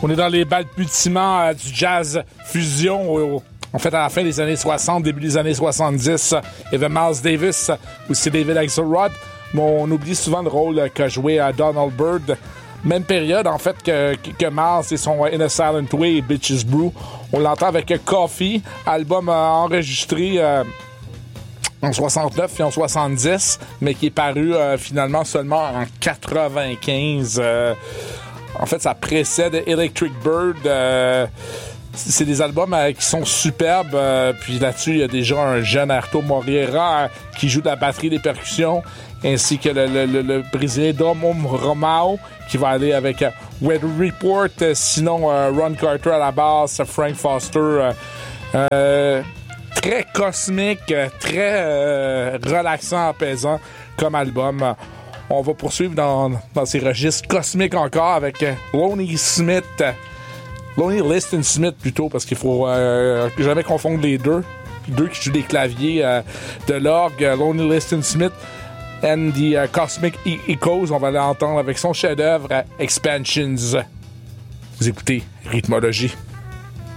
On est dans les balbutiements du jazz fusion. En fait, à la fin des années 60, début des années 70, il y avait Miles Davis, aussi David Axelrod. Mais on oublie souvent le rôle qu'a joué Donald Byrd. Même période, en fait, que Miles et son In a Silent Way et Bitches Brew. On l'entend avec Coffee, album enregistré en 69 et en 70, mais qui est paru finalement seulement en 95. En fait, ça précède Electric Bird. C'est des albums qui sont superbes. Puis là-dessus, il y a déjà un jeune Arto Moreira qui joue de la batterie des percussions, ainsi que le Brésilien Dom Romao qui va aller avec Weather Report. Sinon, Ron Carter à la basse, Frank Foster. Très cosmique, très relaxant, apaisant comme album. On va poursuivre dans ces registres cosmiques encore avec Lonnie Liston Smith plutôt, parce qu'il faut jamais confondre les deux. Deux qui jouent des claviers de l'orgue, Lonnie Liston Smith and the Cosmic Echoes. On va l'entendre avec son chef-d'œuvre Expansions. Vous écoutez Rythmologie.